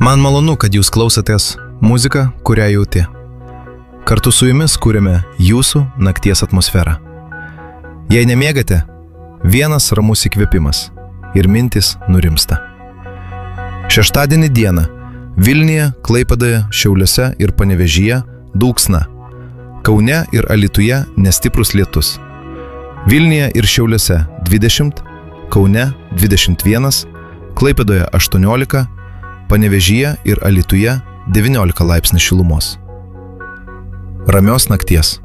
Man malonu, kad jūs klausotės muziką, kurią jauti. Kartu su jumis kūrėme jūsų nakties atmosferą. Jei nemiegate, vienas ramus įkvėpimas ir mintis nurimsta. Šeštadienį dieną Vilniuje, Klaipėdoje, Šiauliuose ir Panevėžyje dulksna. Kaune ir Alytuje nestiprus lietus. Vilniuje ir Šiauliuose 20, Kaune 21, Klaipėdoje 18, Panevėžyje ir Alytuje 19 laipsnių šilumos. Ramios nakties.